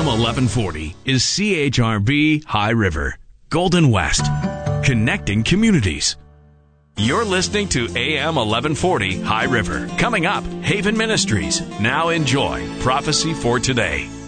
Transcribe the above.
1140 is CHRB High River, Golden West, connecting communities. You're listening to AM 1140 High River. Coming up, Haven Ministries. Now enjoy Prophecy for Today.